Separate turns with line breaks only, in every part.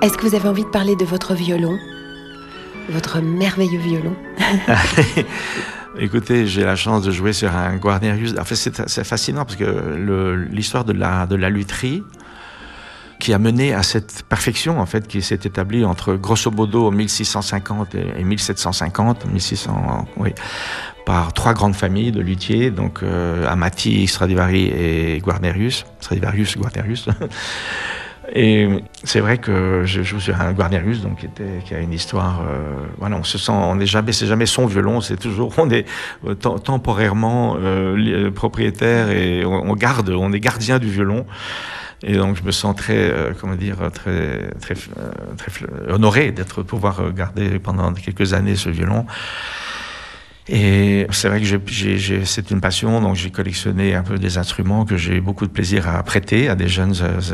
Est-ce que vous avez envie de parler de votre violon ? Votre merveilleux violon.
Écoutez, j'ai la chance de jouer sur un Guarnerius. En fait, c'est fascinant parce que l'histoire de la lutherie qui a mené à cette perfection, en fait, qui s'est établie entre, grosso modo, 1650 et 1750, 1600, oui, par trois grandes familles de luthiers, donc Amati, Stradivari et Guarnerius. Stradivarius, Guarnerius. Et c'est vrai que je joue sur un Guarnerius, donc qui a une histoire. Voilà, c'est jamais son violon, c'est toujours, on est temporairement propriétaire et on est gardien du violon. Et donc je me sens très honoré pouvoir garder pendant quelques années ce violon. Et c'est vrai que c'est une passion, donc j'ai collectionné un peu des instruments que j'ai beaucoup de plaisir à prêter à des jeunes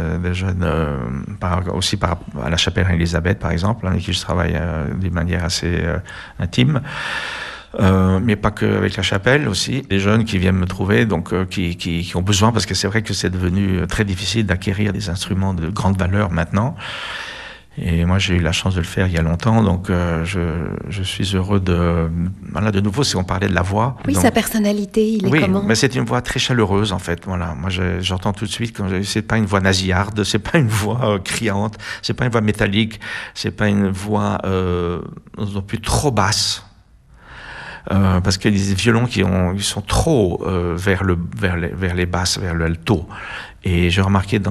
à la chapelle Elisabeth par exemple, avec qui je travaille d'une manière assez intime. Mais pas que avec la chapelle aussi, des jeunes qui viennent me trouver, donc qui ont besoin, parce que c'est vrai que c'est devenu très difficile d'acquérir des instruments de grande valeur maintenant. Et moi, j'ai eu la chance de le faire il y a longtemps, donc je suis heureux de nouveau, si on parlait de la voix.
Oui,
donc,
sa personnalité, il est comment ?
Oui, mais c'est une voix très chaleureuse, en fait. Voilà, moi, j'entends tout de suite que c'est pas une voix nasillarde, c'est pas une voix criante, c'est pas une voix métallique, c'est pas une voix non plus trop basse. Parce qu'il y a des violons qui sont trop vers les basses, vers l'alto. Et j'ai remarqué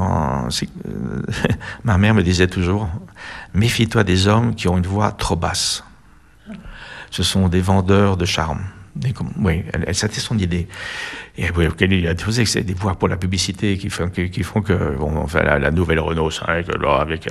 ma mère me disait toujours, méfie-toi des hommes qui ont une voix trop basse. Ce sont des vendeurs de charme. Oui, c'était son idée. Et il a posé que c'est des voix pour la publicité qui font que on fait la nouvelle Renault 5 là, avec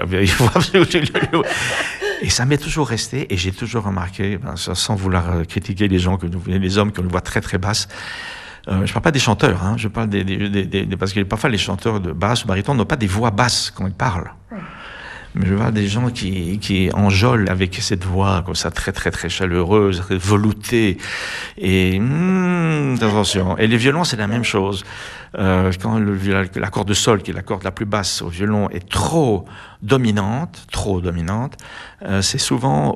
et ça m'est toujours resté, et j'ai toujours remarqué, sans vouloir critiquer les hommes qui ont une voix très très basse. Je parle pas des chanteurs, hein, je parle parce que parfois les chanteurs de basse ou baryton n'ont pas des voix basses quand ils parlent. Mais je vois des gens qui enjolent avec cette voix comme ça très très très chaleureuse, très veloutée, et attention. Et les violons, c'est la même chose. Quand la corde de sol, qui est la corde la plus basse au violon, est trop dominante, c'est souvent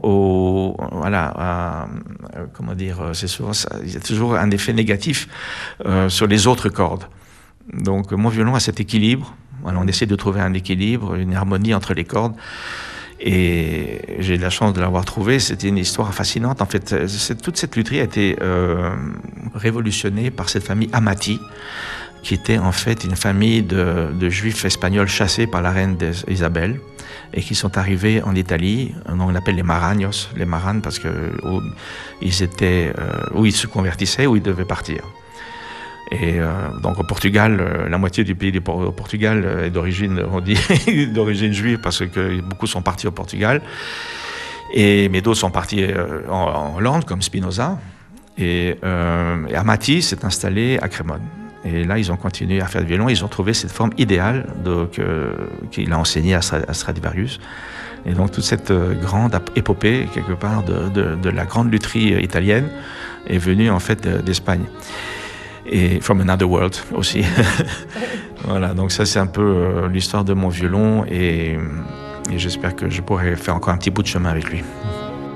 c'est souvent il y a toujours un effet négatif sur les autres cordes. Donc mon violon a cet équilibre. Voilà, on essaie de trouver un équilibre, une harmonie entre les cordes. Et j'ai eu la chance de l'avoir trouvé. C'était une histoire fascinante. En fait, toute cette lutherie a été révolutionnée par cette famille Amati, qui était en fait une famille de juifs espagnols chassés par la reine Isabelle et qui sont arrivés en Italie. On appelle les Maragnos, les Maranes, parce que où ils se convertissaient, où ils devaient partir. Et donc au Portugal, la moitié du pays du Portugal est d'origine, on dit, d'origine juive, parce que beaucoup sont partis au Portugal. Mais d'autres sont partis en Hollande, comme Spinoza. Et Amati s'est installé à Crémone. Et là, ils ont continué à faire du violon. Ils ont trouvé cette forme idéale qu'il a enseignée à Stradivarius. Et donc toute cette grande épopée, quelque part, de la grande lutherie italienne est venue en fait d'Espagne. Et From Another World aussi. Voilà, donc ça c'est un peu l'histoire de mon violon et j'espère que je pourrai faire encore un petit bout de chemin avec lui.